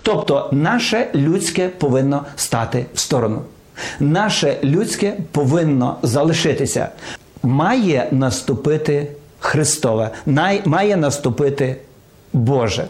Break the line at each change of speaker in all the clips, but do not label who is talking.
Тобто, наше людське повинно стати в сторону. Наше людське повинно залишитися. Має наступити Христове, має наступити Боже.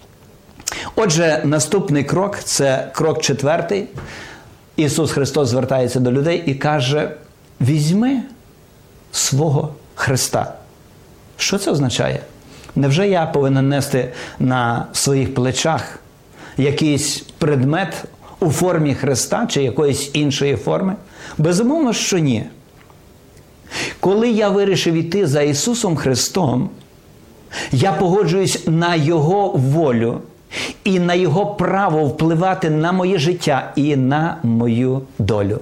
Отже, наступний крок – це крок 4. Ісус Христос звертається до людей і каже: візьми свого Христа. Що це означає? Невже я повинен нести на своїх плечах якийсь предмет у формі Христа чи якоїсь іншої форми? Безумовно, що ні. Коли я вирішив іти за Ісусом Христом, я погоджуюсь на Його волю і на Його право впливати на моє життя і на мою долю.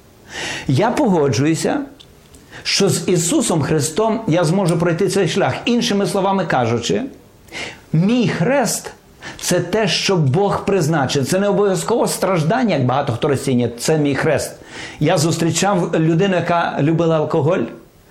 Я погоджуюся, що з Ісусом Христом я зможу пройти цей шлях. Іншими словами кажучи, мій хрест – це те, що Бог призначив. Це не обов'язково страждання, як багато хто розцінює. Це мій хрест. Я зустрічав людину, яка любила алкоголь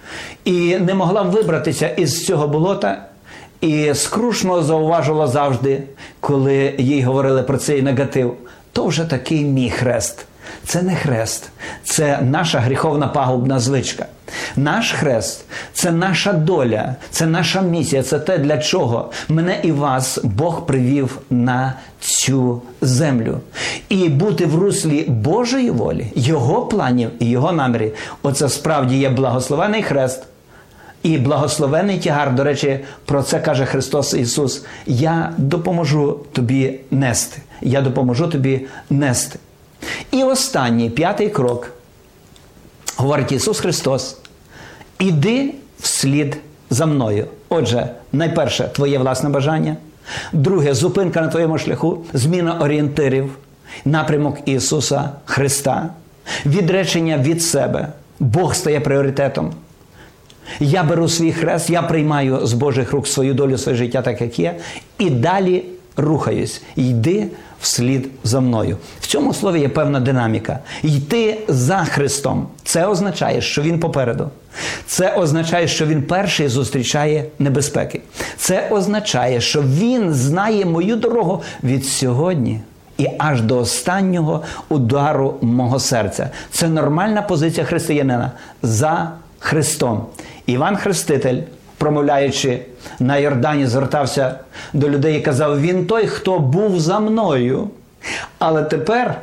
і не могла вибратися із цього болота, і скрушно зауважувала завжди, коли їй говорили про цей негатив: то вже такий мій хрест. Це не хрест, це наша гріховна пагубна звичка. Наш хрест – це наша доля, це наша місія, це те, для чого мене і вас Бог привів на цю землю. І бути в руслі Божої волі, Його планів і Його намірів – оце справді є благословений хрест і благословений тягар. До речі, про це каже Христос Ісус: я допоможу тобі нести. Я допоможу тобі нести. І останній, 5-й крок, говорить Ісус Христос: іди вслід за мною. Отже, найперше, твоє власне бажання. Друге, зупинка на твоєму шляху, зміна орієнтирів, напрямок Ісуса Христа, відречення від себе. Бог стає пріоритетом. Я беру свій хрест, я приймаю з Божих рук свою долю, своє життя так, як є, і далі рухаюсь. Йди вслід за мною. В цьому слові є певна динаміка. Йти за Христом. Це означає, що Він попереду. Це означає, що Він перший зустрічає небезпеки. Це означає, що Він знає мою дорогу від сьогодні і аж до останнього удару мого серця. Це нормальна позиція християнина. За Христом. Іван Хреститель, промовляючи на Йордані, звертався до людей і казав: він той, хто був за мною, але тепер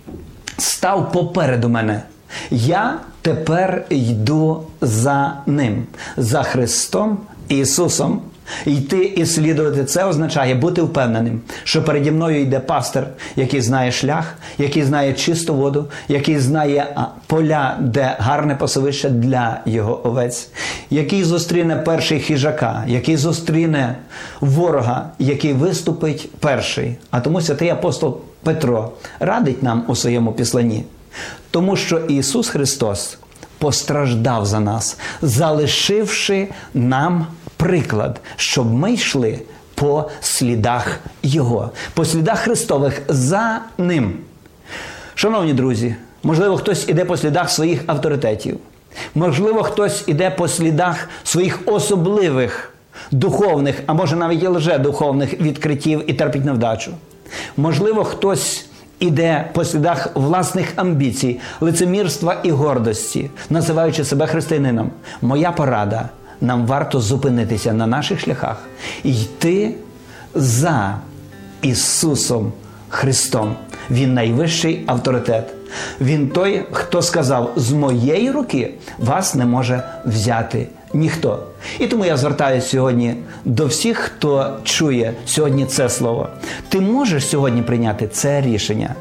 став попереду мене. Я тепер йду за ним, за Христом Ісусом. Йти і слідувати – це означає бути впевненим, що переді мною йде пастир, який знає шлях, який знає чисту воду, який знає поля, де гарне пасовище для його овець, який зустріне перший хижака, який зустріне ворога, який виступить перший. А тому святий апостол Петро радить нам у своєму післанні: тому що Ісус Христос постраждав за нас, залишивши нам приклад, щоб ми йшли по слідах Його, по слідах Христових за Ним. Шановні друзі, можливо, хтось іде по слідах своїх авторитетів. Можливо, хтось іде по слідах своїх особливих духовних, а може навіть і лжедуховних відкриттів і терпить невдачу. Можливо, хтось іде по слідах власних амбіцій, лицемірства і гордості, називаючи себе християнином. Моя порада – нам варто зупинитися на наших шляхах і йти за Ісусом Христом. Він найвищий авторитет. Він той, хто сказав: з моєї руки вас не може взяти ніхто. І тому я звертаюся сьогодні до всіх, хто чує сьогодні це слово. Ти можеш сьогодні прийняти це рішення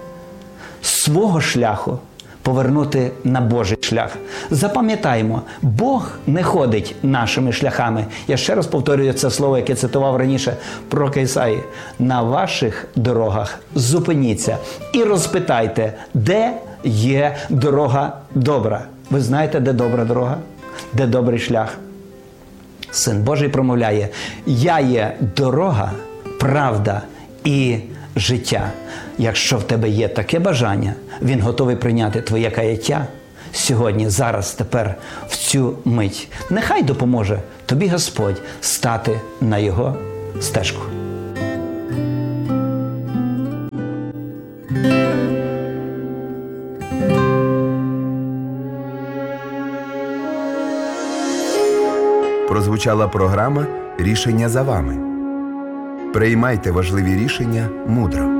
свого шляху повернути на Божий шлях. Запам'ятаймо, Бог не ходить нашими шляхами. Я ще раз повторюю це слово, яке цитував раніше про Ісаї. На ваших дорогах зупиніться і розпитайте, де є дорога добра. Ви знаєте, де добра дорога? Де добрий шлях? Син Божий промовляє: я є дорога, правда і життя. Якщо в тебе є таке бажання, Він готовий прийняти твоє каяття сьогодні, зараз, тепер, в цю мить. Нехай допоможе тобі Господь стати на Його стежку.
прозвучала програма «Рішення за вами». Приймайте важливі рішення мудро.